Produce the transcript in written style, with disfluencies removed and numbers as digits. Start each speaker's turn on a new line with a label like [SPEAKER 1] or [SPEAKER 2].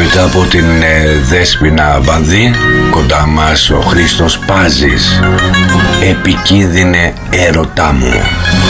[SPEAKER 1] Μετά από την Δέσποινα Βανδύ, κοντά μας ο Χρήστος Πάζης. Επικίνδυνε έρωτά μου.